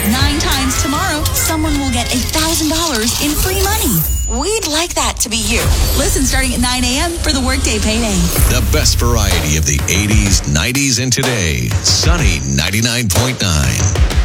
9 times tomorrow, someone will get $1,000 in free money. We'd like that to be you. Listen starting at 9 a.m. for the Workday Payday. The best variety of the 80s, 90s, and today. Sunny 99.9.